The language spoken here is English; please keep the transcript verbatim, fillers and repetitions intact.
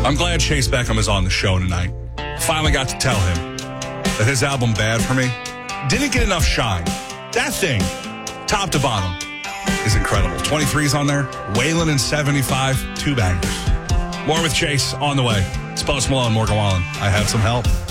I'm glad Chase Beckham is on the show tonight. Finally got to tell him that his album, Bad For Me, didn't get enough shine. That thing, top to bottom, is incredible. twenty-three's on there. Waylon and seventy-five, two bangers. More with Chase on the way. It's Post Malone, Morgan Wallen. I Have Some Help.